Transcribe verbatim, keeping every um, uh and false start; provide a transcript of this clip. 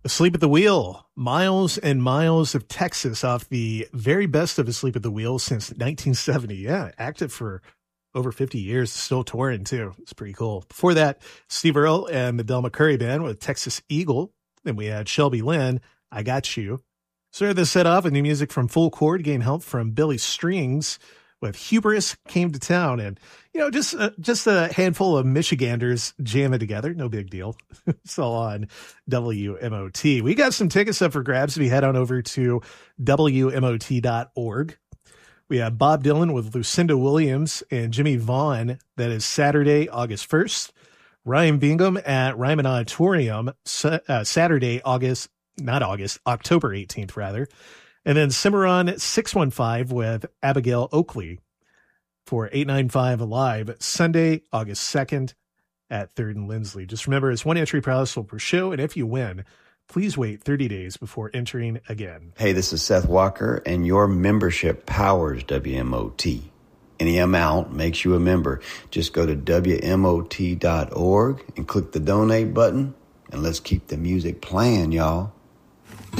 Asleep at the Wheel, miles and miles of Texas off the very best of Asleep at the Wheel since nineteen seventy. Yeah, active for over fifty years, still touring too. It's pretty cool. Before that, Steve Earle and the Del McCurry Band with Texas Eagle. Then we had Shelby Lynn, I Got You. Started this set off with new music from Full Chord, gained help from Billy Strings with Hubris Came to Town. And, you know, just, uh, just a handful of Michiganders jamming together. No big deal. It's all on W M O T. We got some tickets up for grabs if you head on over to W M O T dot org. We have Bob Dylan with Lucinda Williams and Jimmy Vaughn. That is Saturday, August first. Ryan Bingham at Ryman Auditorium, uh, Saturday, August, not August, October eighteenth, rather. And then Cimarron six one five with Abigail Oakley for eight ninety-five Alive, Sunday, August second at third and Lindsley. Just remember, it's one entry prize per show, and if you win, please wait thirty days before entering again. Hey, this is Seth Walker, and your membership powers W M O T. Any amount makes you a member. Just go to W M O T dot org and click the donate button, and let's keep the music playing, y'all.